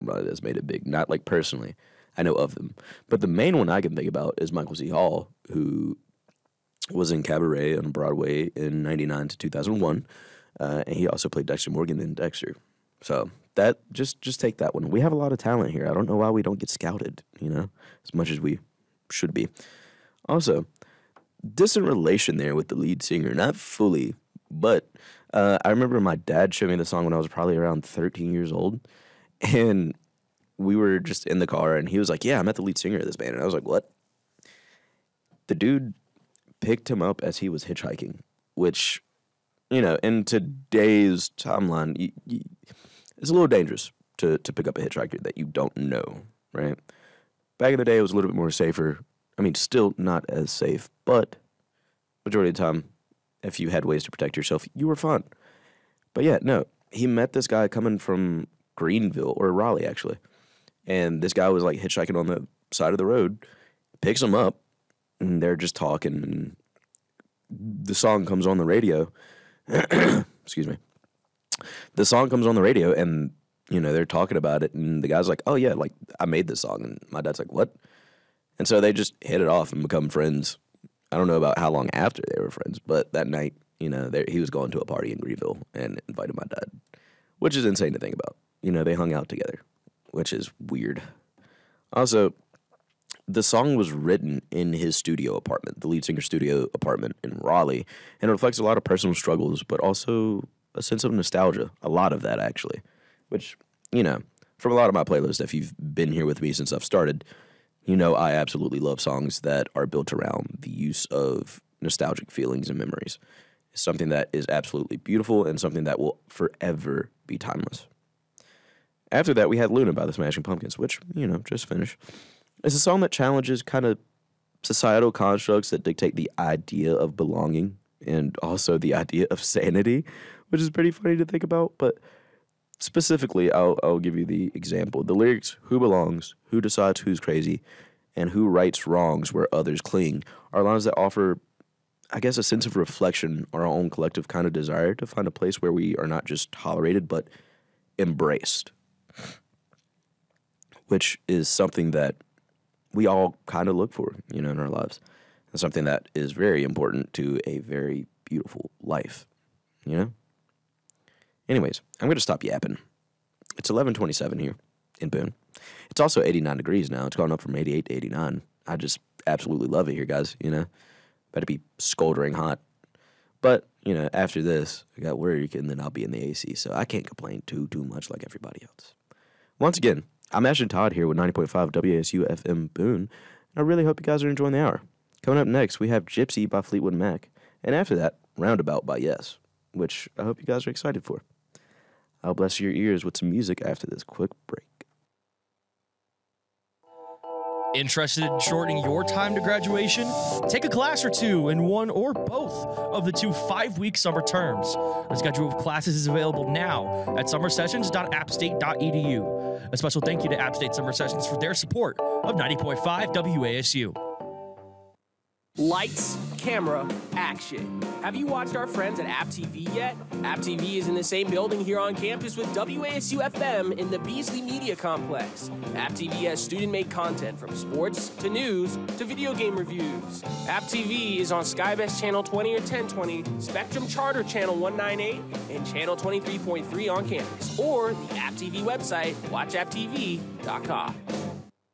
that's made it big. Not like personally, I know of them, but the main one I can think about is Michael C. Hall, who was in Cabaret on Broadway in '99 to 2001, and he also played Dexter Morgan in Dexter. So that just take that one. We have a lot of talent here. I don't know why we don't get scouted, as much as we should be. Also, distant relation there with the lead singer, not fully, but I remember my dad showed me the song when I was probably around 13 years old, and we were just in the car, and he was like, "Yeah, I met the lead singer of this band," and I was like, "What?" The dude picked him up as he was hitchhiking, which, in today's timeline, it's a little dangerous to pick up a hitchhiker that you don't know, right? Back in the day, it was a little bit more safer. I mean, still not as safe, but majority of the time, if you had ways to protect yourself, you were fine. But yeah, no, he met this guy coming from Greenville, or Raleigh, actually. And this guy was like hitchhiking on the side of the road, picks him up, and they're just talking, and the song comes on the radio. Excuse me. The song comes on the radio, and, they're talking about it, and the guy's like, "Oh, yeah, like, I made this song." And my dad's like, "What?" And so they just hit it off and become friends. I don't know about how long after they were friends, but that night, he was going to a party in Greenville and invited my dad, which is insane to think about. They hung out together, which is weird. Also, the song was written in his studio apartment, the lead singer's studio apartment in Raleigh, and it reflects a lot of personal struggles, but also a sense of nostalgia, a lot of that, actually, which, from a lot of my playlists, if you've been here with me since I've started, I absolutely love songs that are built around the use of nostalgic feelings and memories. It's something that is absolutely beautiful and something that will forever be timeless. After that, we had Luna by the Smashing Pumpkins, which, just finished. It's a song that challenges kind of societal constructs that dictate the idea of belonging and also the idea of sanity, which is pretty funny to think about. But specifically, I'll give you the example. The lyrics, "Who belongs, who decides who's crazy, and who rights wrongs where others cling," are lines that offer, I guess, a sense of reflection or our own collective kind of desire to find a place where we are not just tolerated, but embraced, which is something that we all kind of look for, in our lives. And something that is very important to a very beautiful life, Anyways, I'm going to stop yapping. It's 11:27 here in Boone. It's also 89 degrees now. It's gone up from 88 to 89. I just absolutely love it here, guys, Better be scoldering hot. But, after this, I got work, and then I'll be in the AC, so I can't complain too much like everybody else. Once again, I'm Ashton Todd here with 90.5 WASU FM Boone, and I really hope you guys are enjoying the hour. Coming up next, we have Gypsy by Fleetwood Mac, and after that, Roundabout by Yes, which I hope you guys are excited for. I'll bless your ears with some music after this quick break. Interested in shortening your time to graduation? Take a class or two in one or both of the 2 5-week summer terms. The schedule of classes is available now at summersessions.appstate.edu. A special thank you to App State Summer Sessions for their support of 90.5 WASU. Lights, camera, action. Have you watched our friends at App TV yet? App TV is in the same building here on campus with WASU FM in the Beasley Media Complex. App TV has student-made content from sports to news to video game reviews. App TV is on Skybest Channel 20 or 1020, Spectrum Charter Channel 198, and Channel 23.3 on campus, or the App TV website, watchapptv.com.